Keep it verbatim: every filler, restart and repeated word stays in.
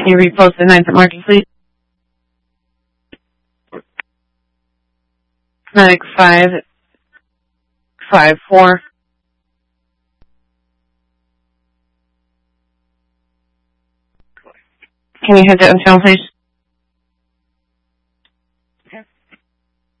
Can you repost the ninth marking, please? Medic five five four. Can you hit that on channel, please?